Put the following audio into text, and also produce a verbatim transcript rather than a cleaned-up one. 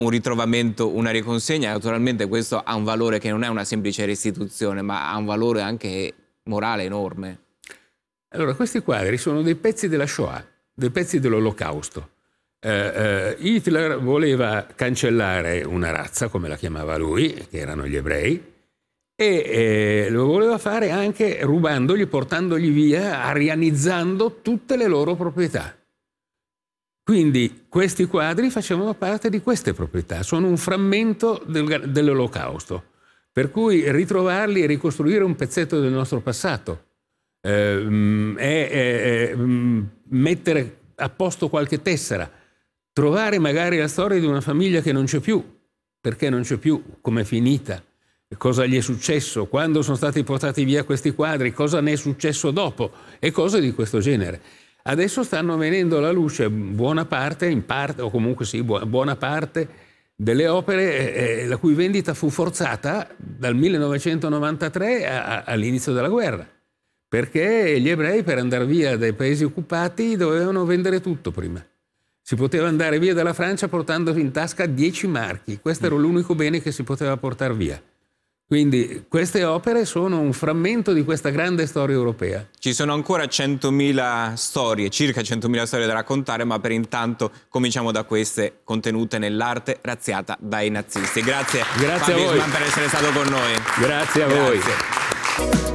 un ritrovamento, una riconsegna. Naturalmente questo ha un valore che non è una semplice restituzione, ma ha un valore anche morale enorme. Allora, questi quadri sono dei pezzi della Shoah, dei pezzi dell'Olocausto. Eh, eh, Hitler voleva cancellare una razza, come la chiamava lui, che erano gli ebrei, e eh, lo voleva fare anche rubandogli, portandogli via, arianizzando tutte le loro proprietà. Quindi questi quadri facevano parte di queste proprietà, sono un frammento del, dell'Olocausto, per cui ritrovarli e ricostruire un pezzetto del nostro passato eh, è, è, è mettere a posto qualche tessera, trovare magari la storia di una famiglia che non c'è più, perché non c'è più, com'è finita, cosa gli è successo, quando sono stati portati via questi quadri, cosa ne è successo dopo e cose di questo genere. Adesso stanno venendo alla luce buona parte, in parte, o comunque sì, buona parte delle opere eh, la cui vendita fu forzata dal millenovecentonovantatré a, a, all'inizio della guerra, perché gli ebrei per andare via dai paesi occupati dovevano vendere tutto prima. Si poteva andare via dalla Francia portando in tasca dieci marchi, questo era l'unico bene che si poteva portare via. Quindi queste opere sono un frammento di questa grande storia europea. Ci sono ancora centomila storie, circa centomila storie da raccontare, ma per intanto cominciamo da queste contenute nell'arte razziata dai nazisti. Grazie, Grazie Fabio a voi Isman per essere stato con noi. Grazie a Grazie. voi.